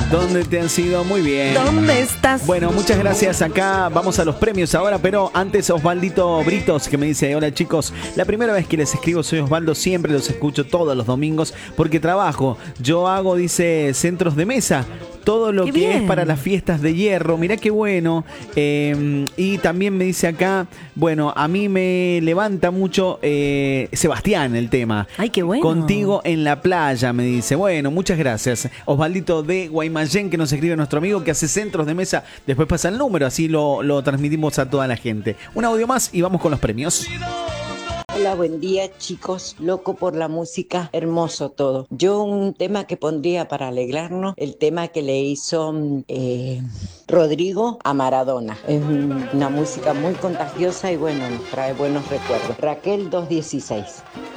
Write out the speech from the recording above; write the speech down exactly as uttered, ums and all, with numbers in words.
¿Dónde te has ido? Muy bien. ¿Dónde estás? Bueno, muchas gracias. Acá vamos a los premios ahora, pero antes Osvaldito Britos, que me dice: hola chicos, la primera vez que les escribo, soy Osvaldo, siempre los escucho todos los domingos porque trabajo. Yo hago, dice, centros de mesa. Todo lo Qué que bien. es para las fiestas de hierro, mirá qué bueno. Eh, y también me dice acá, bueno, a mí me levanta mucho eh, Sebastián el tema. Ay, qué bueno. Contigo en la playa, me dice. Bueno, muchas gracias. Osvaldito de Guaymallén, que nos escribe nuestro amigo que hace centros de mesa. Después pasa el número, así lo, lo transmitimos a toda la gente. Un audio más y vamos con los premios. Hola, buen día chicos, loco por la música, hermoso todo. Yo un tema que pondría para alegrarnos, el tema que le hizo eh, Rodrigo a Maradona. Es una música muy contagiosa y bueno, nos trae buenos recuerdos. Raquel doscientos dieciséis.